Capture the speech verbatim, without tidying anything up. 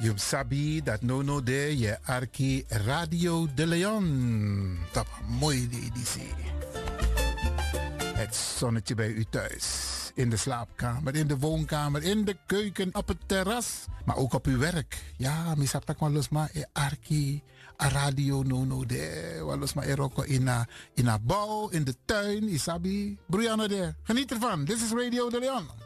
Yum sabi dat no no de je arki Radio de Leon. Dat mooi die editie. Het zonnetje bij u thuis. In de slaapkamer, in de woonkamer, in de keuken, op het terras. Maar ook op uw werk. Ja, misap tak los ma e arki a radio no no de. Walos ma eroko in a in a bouw, in de tuin, isabi. Broeiano de. Geniet ervan. Dit is Radio de Leon.